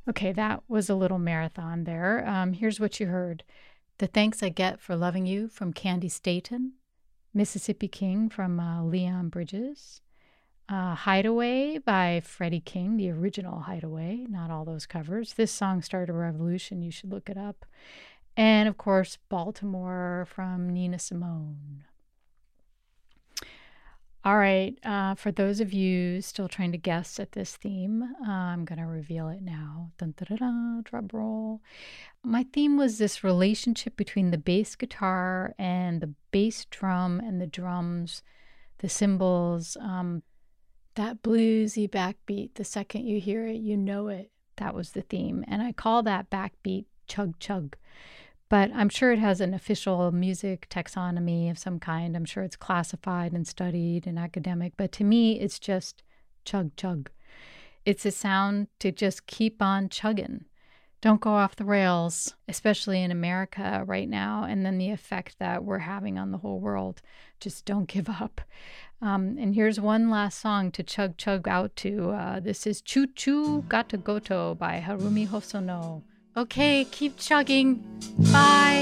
Okay, that was a little marathon there. Here's what you heard: The Thanks I Get for Loving You from Candy Staton, Mississippi King from Leon Bridges, Hideaway by Freddie King, the original Hideaway, not all those covers. This song started a revolution. You should look it up. And of course, Baltimore from Nina Simone. All right, for those of you still trying to guess at this theme, I'm going to reveal it now. Dun, dun, dun, dun, drum roll. My theme was this relationship between the bass guitar and the bass drum and the drums, the cymbals, that bluesy backbeat. The second you hear it, you know it. That was the theme. And I call that backbeat chug chug. But I'm sure it has an official music taxonomy of some kind. I'm sure it's classified and studied and academic. But to me, it's just chug chug. It's a sound to just keep on chugging. Don't go off the rails, especially in America right now. And then the effect that we're having on the whole world. Just don't give up. And here's one last song to chug chug out to. This is Choo Choo Gato Goto by Harumi Hosono. Okay, keep chugging. Bye.